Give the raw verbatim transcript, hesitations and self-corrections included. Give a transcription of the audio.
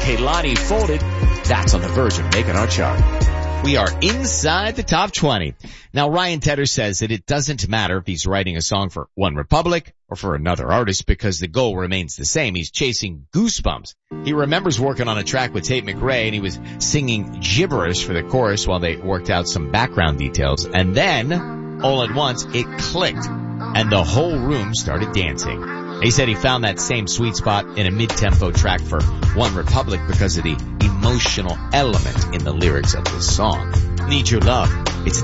Kehlani Folded. That's on the verge of making our chart. We are inside the top twenty. Now, Ryan Tedder says that it doesn't matter if he's writing a song for One Republic or for another artist because the goal remains the same. He's chasing goosebumps. He remembers working on a track with Tate McRae and he was singing gibberish for the chorus while they worked out some background details. And then, all at once, it clicked and the whole room started dancing. He said he found that same sweet spot in a mid-tempo track for One Republic because of the emotional element in the lyrics of this song. Need Your Love. It's